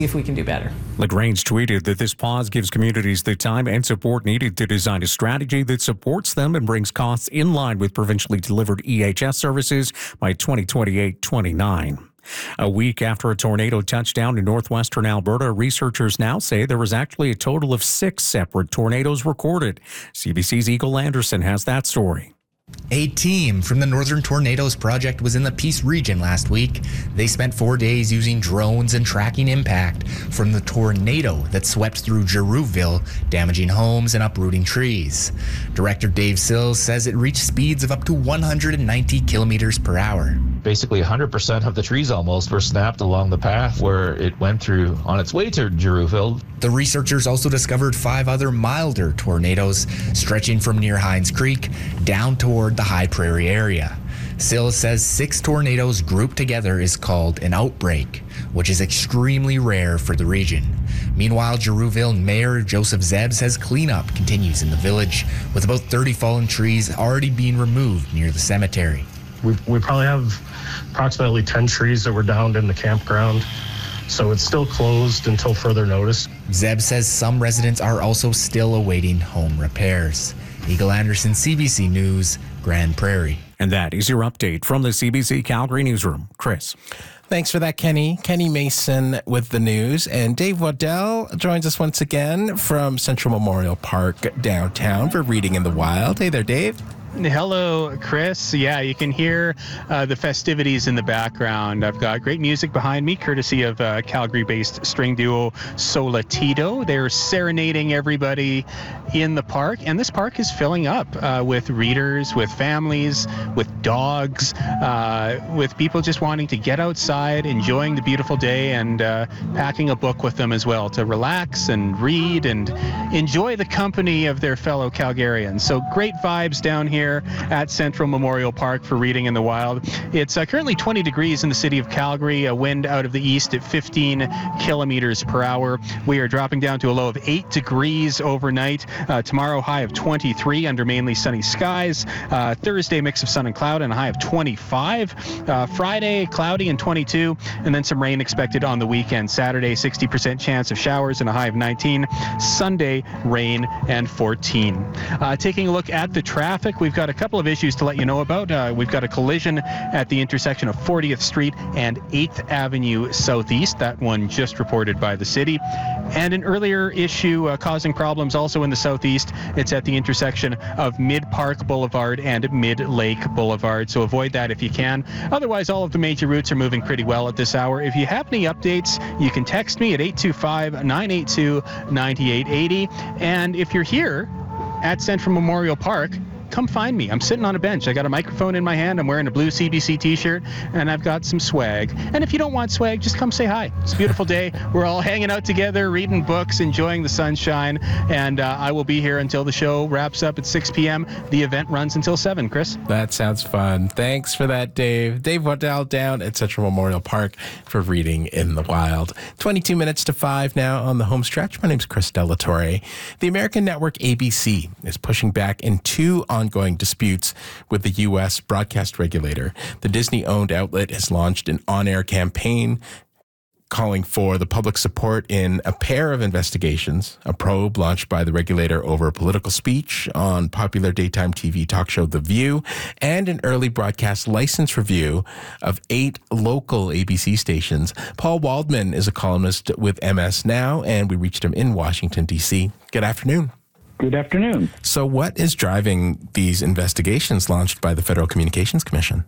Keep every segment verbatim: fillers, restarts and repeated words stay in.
if we can do better. LaGrange tweeted that this pause gives communities the time and support needed to design a strategy that supports them and brings costs in line with provincially delivered E H S services by twenty twenty-eight twenty-nine. A week after a tornado touched down in northwestern Alberta, researchers now say there was actually a total of six separate tornadoes recorded. C B C's Eagle Anderson has that story. A team from the Northern Tornadoes Project was in the Peace region last week. They spent four days using drones and tracking impact from the tornado that swept through Girouville, damaging homes and uprooting trees. Director Dave Sills says it reached speeds of up to one hundred ninety kilometers per hour. Basically one hundred percent of the trees almost were snapped along the path where it went through on its way to Girouville. The researchers also discovered five other milder tornadoes stretching from near Hines Creek down toward the High Prairie area. Sills says six tornadoes grouped together is called an outbreak, which is extremely rare for the region. Meanwhile, Girouville Mayor Joseph Zeb says cleanup continues in the village, with about thirty fallen trees already being removed near the cemetery. We, we probably have approximately ten trees that were downed in the campground, so it's still closed until further notice. Zeb says some residents are also still awaiting home repairs. Eagle Anderson, C B C News, Grand Prairie. And that is your update from the C B C Calgary Newsroom. Chris. Thanks for that, Kenny. Kenny Mason with the news. And Dave Waddell joins us once again from Central Memorial Park downtown for Reading in the Wild. Hey there, Dave. Hello, Chris. Yeah, you can hear uh, the festivities in the background. I've got great music behind me, courtesy of uh, Calgary-based string duo Solatito. They're serenading everybody in the park, and this park is filling up uh, with readers, with families, with dogs, uh, with people just wanting to get outside, enjoying the beautiful day, and uh, packing a book with them as well to relax and read and enjoy the company of their fellow Calgarians. So great vibes down here at Central Memorial Park for Reading in the Wild. It's uh, currently twenty degrees in the city of Calgary, a wind out of the east at fifteen kilometers per hour. We are dropping down to a low of eight degrees overnight. Uh, tomorrow, high of twenty-three under mainly sunny skies. Uh, Thursday, mix of sun and cloud and a high of twenty-five. Uh, Friday, cloudy and twenty-two, and then some rain expected on the weekend. Saturday, sixty percent chance of showers and a high of nineteen. Sunday, rain and fourteen. Uh, taking a look at the traffic, we've got a couple of issues to let you know about. Uh, we've got a collision at the intersection of fortieth Street and eighth Avenue Southeast. That one just reported by the city. And an earlier issue uh, causing problems also in the southeast. It's at the intersection of Mid-Park Boulevard and Mid-Lake Boulevard. So avoid that if you can. Otherwise, all of the major routes are moving pretty well at this hour. If you have any updates, you can text me at eight two five, nine eight two, nine eight eight zero. And if you're here at Central Memorial Park, come find me. I'm sitting on a bench. I got a microphone in my hand. I'm wearing a blue C B C t-shirt, and I've got some swag. And if you don't want swag, just come say hi. It's a beautiful day. We're all hanging out together, reading books, enjoying the sunshine, and uh, I will be here until the show wraps up at six p.m. The event runs until seven, Chris. That sounds fun. Thanks for that, Dave. Dave Waddell down at Central Memorial Park for Reading in the Wild. twenty-two minutes to five now on the home stretch. My name's Chris Delatorre. The American network A B C is pushing back in two ongoing disputes with the U S broadcast regulator. The Disney-owned outlet has launched an on-air campaign calling for the public support in a pair of investigations, a probe launched by the regulator over a political speech on popular daytime T V talk show The View, and an early broadcast license review of eight local A B C stations. Paul Waldman is a columnist with M S Now, and we reached him in Washington, D C. Good afternoon. Good afternoon. So what is driving these investigations launched by the Federal Communications Commission?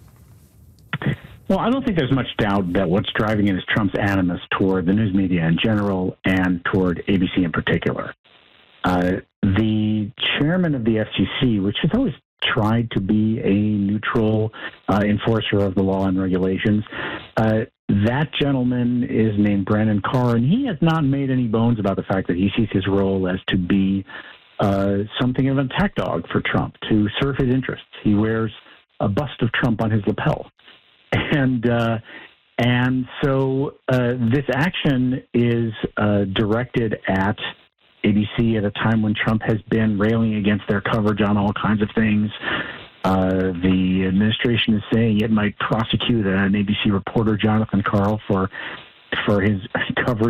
Well, I don't think there's much doubt that what's driving it is Trump's animus toward the news media in general and toward A B C in particular. Uh, the chairman of the F C C, which has always tried to be a neutral uh, enforcer of the law and regulations, uh, that gentleman is named Brandon Carr, and he has not made any bones about the fact that he sees his role as to be uh, something of an attack dog for Trump, to serve his interests. He wears a bust of Trump on his lapel. And uh, and so uh, this action is uh, directed at A B C at a time when Trump has been railing against their coverage on all kinds of things. Uh, the administration is saying it might prosecute an A B C reporter, Jonathan Karl, for for his coverage